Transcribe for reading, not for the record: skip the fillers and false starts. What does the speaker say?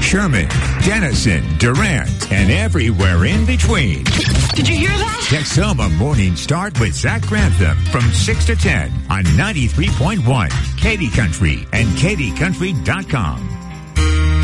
Sherman, Denison, Durant, and everywhere in between. Did you hear that? Texoma Morning Start with Zach Grantham from 6 to 10 on 93.1 Katy Country and KatyCountry.com.